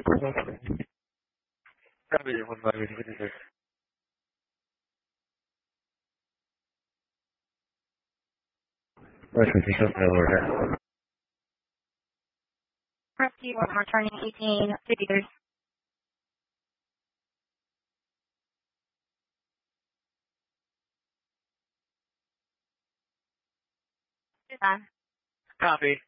Copy, 1556. Motion control over. Rescue, returning 1853. Good time. Copy.